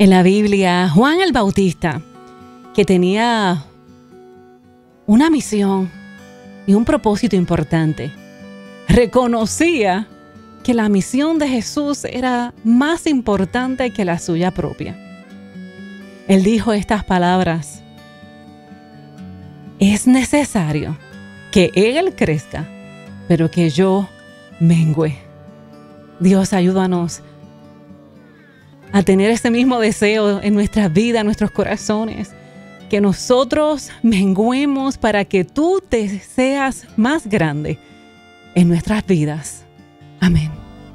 en la Biblia, Juan el Bautista, que tenía una misión y un propósito importante, reconocía que la misión de Jesús era más importante que la suya propia. Él dijo estas palabras: es necesario que Él crezca, pero que yo mengüe. Dios, ayúdanos a tener ese mismo deseo en nuestras vidas, en nuestros corazones, que nosotros menguemos para que tú te seas más grande en nuestras vidas. Amén.